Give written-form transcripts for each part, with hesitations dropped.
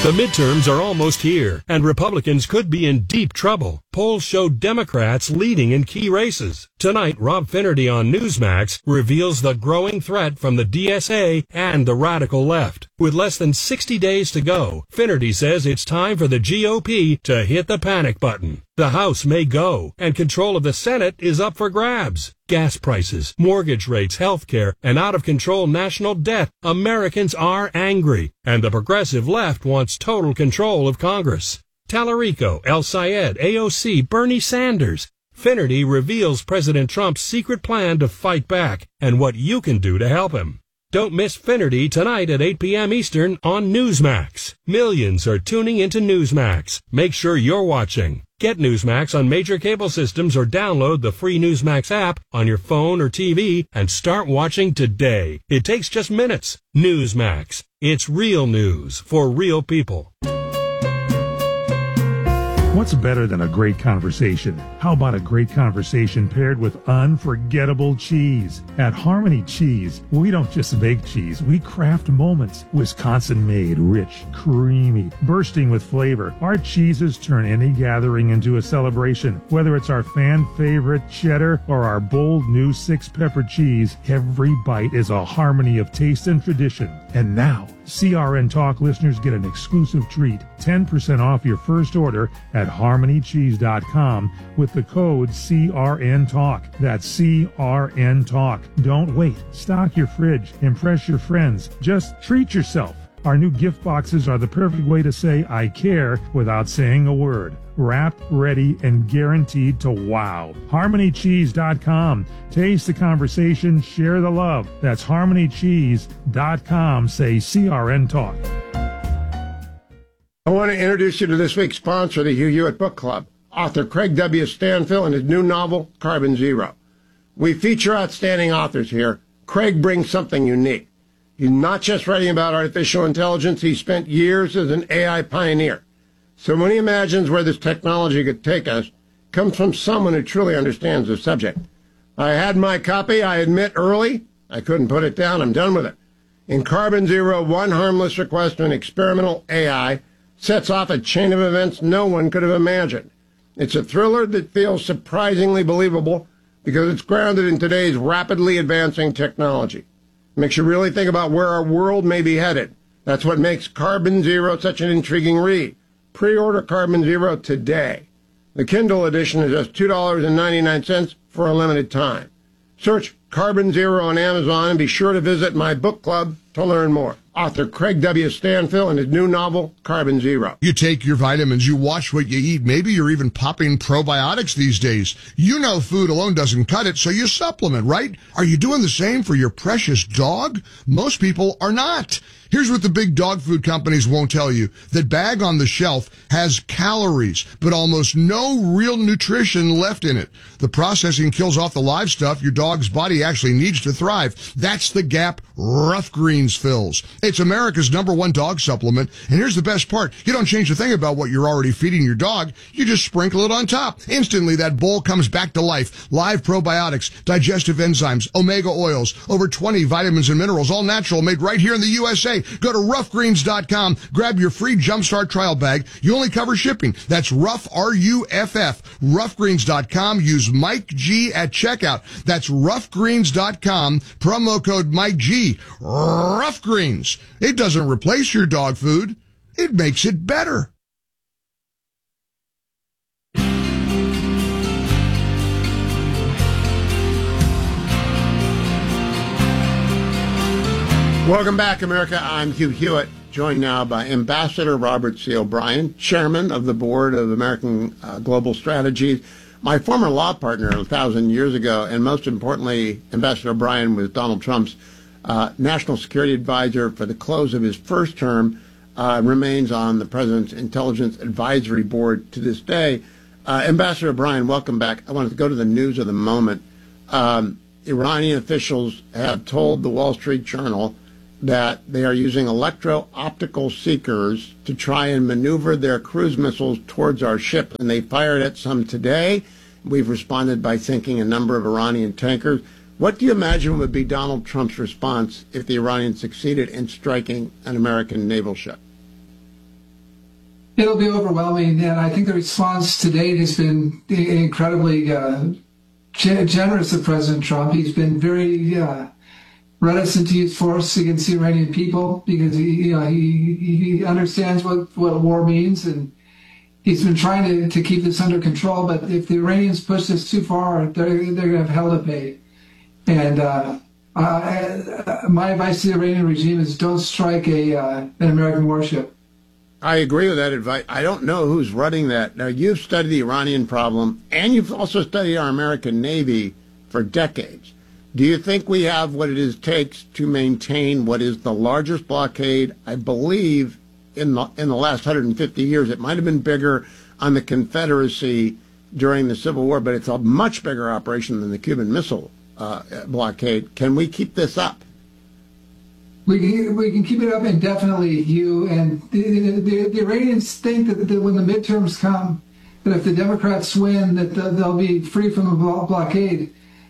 The midterms are almost here, and Republicans could be in deep trouble. Polls show Democrats leading in key races. Tonight, Rob Finnerty on Newsmax reveals the growing threat from the DSA and the radical left. With less than 60 days to go, Finnerty says it's time for the GOP to hit the panic button. The House may go, and control of the Senate is up for grabs. Gas prices, mortgage rates, healthcare, and out-of-control national debt. Americans are angry, and the progressive left wants total control of Congress. Tallarico, El Sayed, AOC, Bernie Sanders. Finnerty reveals President Trump's secret plan to fight back and what you can do to help him. Don't miss Finnerty tonight at 8 p.m. Eastern on Newsmax. Millions are tuning into Newsmax. Make sure you're watching. Get Newsmax on major cable systems or download the free Newsmax app on your phone or TV and start watching today. It takes just minutes. Newsmax. It's real news for real people. What's better than a great conversation? How about a great conversation paired with unforgettable cheese? At Harmony Cheese, we don't just make cheese, we craft moments. Wisconsin-made, rich, creamy, bursting with flavor. Our cheeses turn any gathering into a celebration. Whether it's our fan-favorite cheddar or our bold new 6-pepper cheese, every bite is a harmony of taste and tradition. And now, CRN Talk listeners get an exclusive treat, 10% off your first order at harmonycheese.com with the code CRN Talk. That's CRN Talk. Don't wait. Stock your fridge. Impress your friends. Just treat yourself. Our new gift boxes are the perfect way to say I care without saying a word. Wrapped, ready, and guaranteed to wow. HarmonyCheese.com. Taste the conversation, share the love. That's HarmonyCheese.com. Say CRN Talk. I want to introduce you to this week's sponsor, the Hugh Hewitt Book Club, author Craig W. Stanfill and his new novel, Carbon Zero. We feature outstanding authors here. Craig brings something unique. He's not just writing about artificial intelligence. He spent years as an AI pioneer. So when he imagines where this technology could take us, it comes from someone who truly understands the subject. I had my copy, I admit, early. I couldn't put it down. I'm done with it. In Carbon Zero, one harmless request to an experimental AI sets off a chain of events no one could have imagined. It's a thriller that feels surprisingly believable because it's grounded in today's rapidly advancing technology. It makes you really think about where our world may be headed. That's what makes Carbon Zero such an intriguing read. Pre-order Carbon Zero today. The Kindle edition is just $2.99 for a limited time. Search Carbon Zero on Amazon and be sure to visit my book club to learn more. Author Craig W. Stanfill and his new novel, Carbon Zero. You take your vitamins, you watch what you eat. Maybe you're even popping probiotics these days. You know food alone doesn't cut it, so you supplement, right? Are you doing the same for your precious dog? Most people are not. Here's what the big dog food companies won't tell you. That bag on the shelf has calories, but almost no real nutrition left in it. The processing kills off the live stuff your dog's body actually needs to thrive. That's the gap Rough Greens fills. It's America's #1 dog supplement, and here's the best part. You don't change a thing about what you're already feeding your dog. You just sprinkle it on top. Instantly, that bowl comes back to life. Live probiotics, digestive enzymes, omega oils, over 20 vitamins and minerals, all natural, made right here in the USA. Go to roughgreens.com, grab your free Jumpstart trial bag. You only cover shipping. That's Rough, R-U-F-F. Roughgreens.com. Use Mike G at checkout. That's roughgreens.com. Promo code Mike G. Rough Greens. It doesn't replace your dog food. It makes it better. Welcome back, America. I'm Hugh Hewitt, joined now by Ambassador Robert C. O'Brien, Chairman of the Board of American Global Strategies, my former law partner 1,000 years ago, and most importantly, Ambassador O'Brien was Donald Trump's National Security Advisor for the close of his first term, remains on the President's Intelligence Advisory Board to this day. Ambassador O'Brien, welcome back. I wanted to go to the news of the moment. Iranian officials have told the Wall Street Journal that they are using electro-optical seekers to try and maneuver their cruise missiles towards our ship, and they fired at some today. We've responded by sinking a number of Iranian tankers. What do you imagine would be Donald Trump's response if the Iranians succeeded in striking an American naval ship? It'll be overwhelming, and I think the response to date has been incredibly generous of President Trump. He's been very reticent to use force against the Iranian people because he understands what war means, and he's been trying to keep this under control. But if the Iranians push this too far, they're going to have hell to pay. And my advice to the Iranian regime is don't strike an American warship. I agree with that advice. I don't know who's running that. Now, you've studied the Iranian problem, and you've also studied our American Navy for decades. Do you think we have what it takes to maintain what is the largest blockade, I believe, in the last 150 years? It might have been bigger on the Confederacy during the Civil War, but it's a much bigger operation than the Cuban Missile blockade. Can we keep this up? We can keep it up indefinitely, Hugh. And the Iranians think that when the midterms come, that if the Democrats win, that they'll be free from the blockade.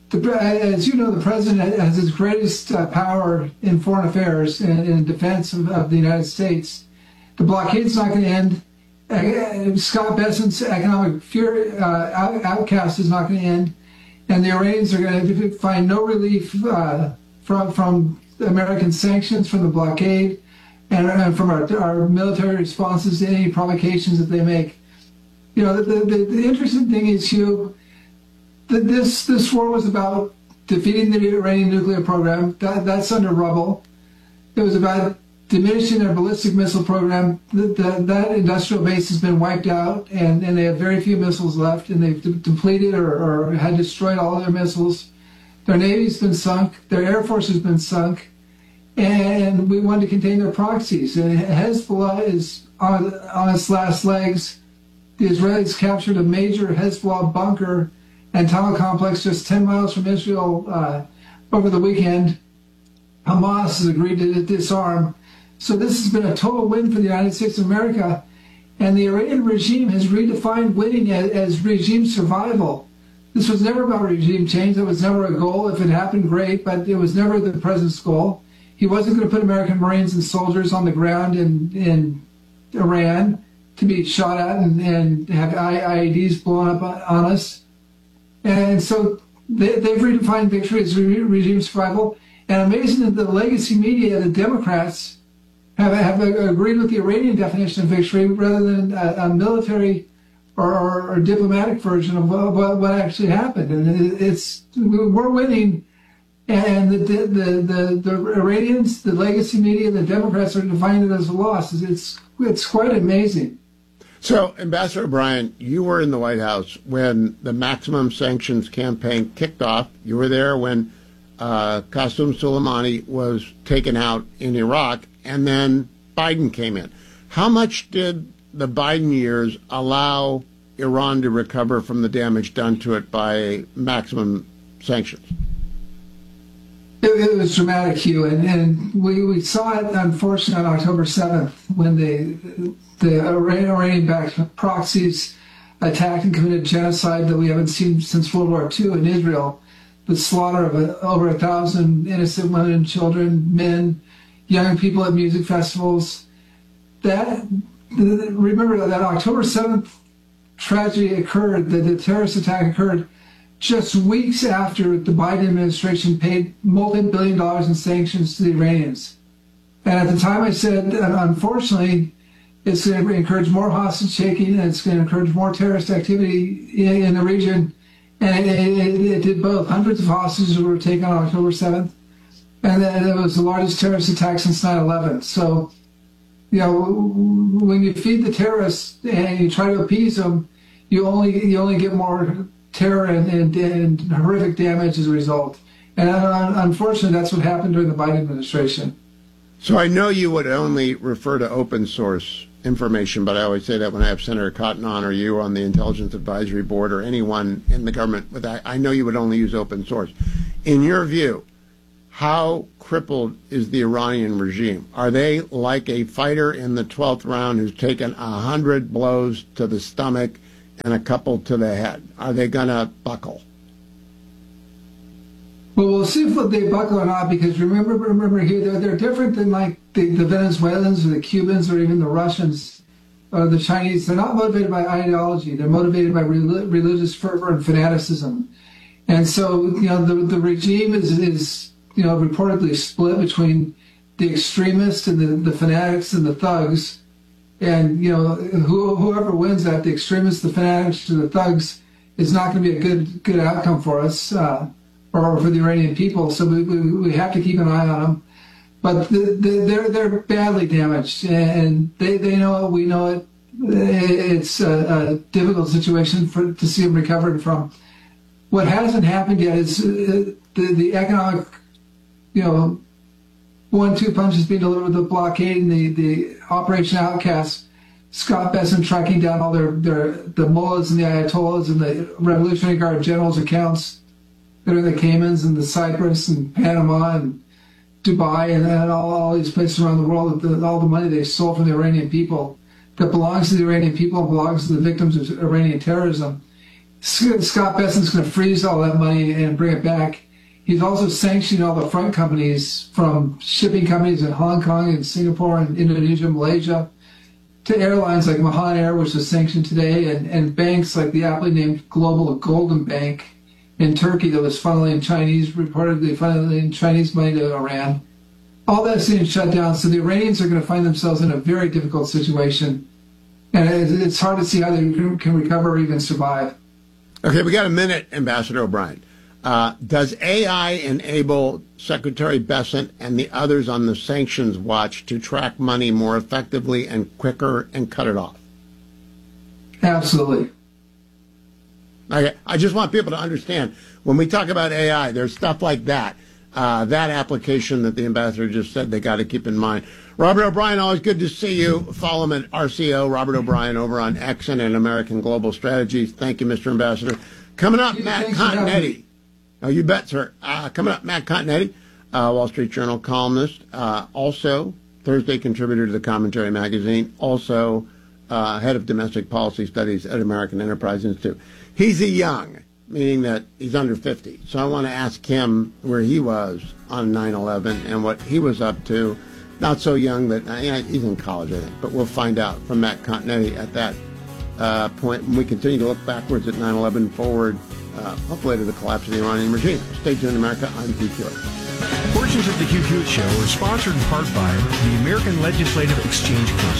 As you know, the president has his greatest power in foreign affairs and in defense of the United States. The blockade's not going to end. Scott Bessent's economic outcast is not going to end. And the Iranians are going to find no relief from American sanctions, from the blockade, and from our military responses to any provocations that they make. You know, the interesting thing is, Hugh, that this war was about defeating the Iranian nuclear program. That's under rubble. It was about diminishing their ballistic missile program. That industrial base has been wiped out, and they have very few missiles left, and they've depleted or had destroyed all of their missiles. Their Navy's been sunk. Their Air Force has been sunk. And we wanted to contain their proxies. And Hezbollah is on its last legs. The Israelis captured a major Hezbollah bunker and tunnel complex just 10 miles from Israel over the weekend. Hamas has agreed to disarm. So this has been a total win for the United States of America. And the Iranian regime has redefined winning as regime survival. This was never about regime change. It was never a goal. If it happened, great, but it was never the president's goal. He wasn't going to put American Marines and soldiers on the ground in Iran to be shot at and have IEDs blown up on us. And so they've redefined victory as regime survival. And amazing that the legacy media, the Democrats, have agreed with the Iranian definition of victory rather than a military or diplomatic version of what actually happened. And we're winning. And the Iranians, the legacy media, the Democrats are defining it as a loss. It's quite amazing. So, Ambassador O'Brien, you were in the White House when the maximum sanctions campaign kicked off. You were there when Qasem Soleimani was taken out in Iraq, and then Biden came in. How much did the Biden years allow Iran to recover from the damage done to it by maximum sanctions? It was dramatic, Hugh, and we saw it, unfortunately, on October 7th when the Iranian-backed proxies attacked and committed genocide that we haven't seen since World War II in Israel. The slaughter of over 1,000 innocent women and children, men, young people at music festivals. Remember that October 7th tragedy occurred, the terrorist attack occurred just weeks after the Biden administration paid multi-billion dollars in sanctions to the Iranians. And at the time I said, unfortunately, it's going to encourage more hostage taking and it's going to encourage more terrorist activity in the region. And it did both. Hundreds of hostages were taken on October 7th. And then it was the largest terrorist attack since 9/11. So, you know, when you feed the terrorists and you try to appease them, you only get more terror and horrific damage as a result. And unfortunately, that's what happened during the Biden administration. So I know you would only refer to open source information, but I always say that when I have Senator Cotton on or you on the Intelligence Advisory Board or anyone in the government, I know you would only use open source. In your view, how crippled is the Iranian regime? Are they like a fighter in the 12th round who's taken 100 blows to the stomach and a couple to the head? Are they going to buckle? Well, we'll see if they buckle or not, because remember here, they're different than like the Venezuelans or the Cubans or even the Russians. the Chinese, they're not motivated by ideology. They're motivated by religious fervor and fanaticism. And so, the regime is reportedly split between the extremists and the fanatics and the thugs. And, whoever wins that, the extremists, the fanatics, or the thugs, is not going to be a good outcome for us or for the Iranian people. So we have to keep an eye on them. But they're badly damaged, and they know it. We know it. It's a difficult situation to see them recovered from. What hasn't happened yet is the economic, 1-2 punches being delivered with the blockade and the Operation Outcast. Scott Bessent tracking down all the mullahs and the ayatollahs and the Revolutionary Guard generals' accounts that are in the Caymans and the Cyprus and Panama and Dubai and all these places around the world, all the money they stole from the Iranian people that belongs to the Iranian people and belongs to the victims of Iranian terrorism. Scott Bessent's going to freeze all that money and bring it back. He's also sanctioning all the front companies, from shipping companies in Hong Kong and Singapore and Indonesia, Malaysia, to airlines like Mahan Air, which was sanctioned today, and banks like the aptly named Global Golden Bank in Turkey that was reportedly funneling Chinese money to Iran. All that's being shut down, so the Iranians are going to find themselves in a very difficult situation, and it's hard to see how they can recover or even survive. Okay, we got a minute, Ambassador O'Brien. Does AI enable Secretary Bessent and the others on the sanctions watch to track money more effectively and quicker and cut it off? Absolutely. Okay, I just want people to understand, when we talk about AI, there's stuff like that. That application that the ambassador just said, they got to keep in mind. Robert O'Brien, always good to see you. Follow him at RCO, Robert O'Brien, over on X and American Global Strategies. Thank you, Mr. Ambassador. Coming up, Matt Continetti. Oh, you bet, sir. Coming up, Matt Continetti, Wall Street Journal columnist, also Thursday contributor to the Commentary magazine, also head of domestic policy studies at American Enterprise Institute. He's a young, meaning that he's under 50. So I want to ask him where he was on 9/11 and what he was up to. Not so young, but he's in college, I think. But we'll find out from Matt Continetti at that point when we continue to look backwards at 9/11, forward, hopefully to the collapse of the Iranian regime. Stay tuned, America. I'm Hugh Hewitt. Portions of the Hugh Hewitt Show are sponsored in part by the American Legislative Exchange Council.